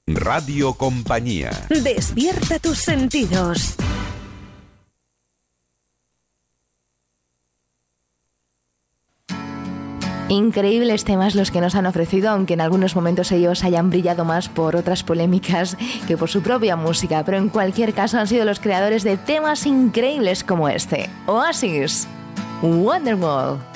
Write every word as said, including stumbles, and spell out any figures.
Radio Compañía. Despierta tus sentidos. Increíbles temas los que nos han ofrecido, aunque en algunos momentos ellos hayan brillado más por otras polémicas que por su propia música, pero en cualquier caso han sido los creadores de temas increíbles como este. Oasis, Wonderwall.